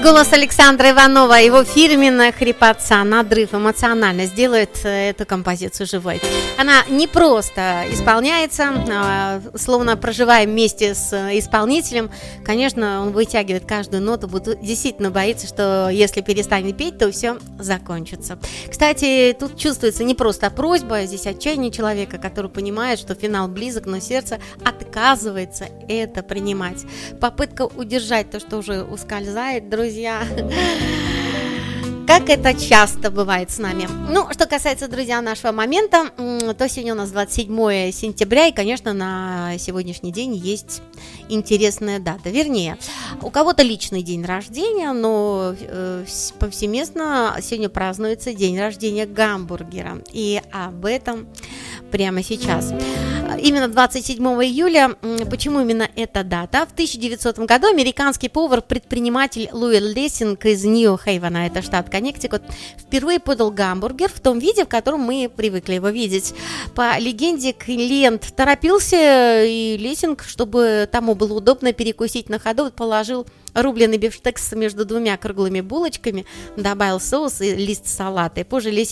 Голос Александра Иванова, его фирменная хрипотца, надрыв, эмоциональность делает эту композицию живой. Она не просто исполняется, словно проживая вместе с исполнителем. Конечно, он вытягивает каждую ноту, действительно боится, что если перестанет петь, то все закончится. Кстати, тут чувствуется не просто просьба, здесь отчаяние человека, который понимает, что финал близок, но сердце отказывается это принимать. Попытка удержать то, что уже ускользает, друзья. Как это часто бывает с нами. Ну, что касается, друзья, нашего момента, то сегодня у нас 27 сентября, и, конечно, на сегодняшний день есть интересная дата. Вернее, у кого-то личный день рождения, но повсеместно сегодня празднуется день рождения гамбургера. И об этом прямо сейчас. Именно 27 июля. Почему именно эта дата? В 1900 году американский повар-предприниматель Луи Лессинг из Нью-Хейвена, это штат Коннектикут, впервые подал гамбургер в том виде, в котором мы привыкли его видеть. По легенде, клиент торопился, и Лессинг, чтобы тому было удобно перекусить на ходу, положил рубленый бифштекс между двумя круглыми булочками, добавил соус и лист салата. И позже Лессинг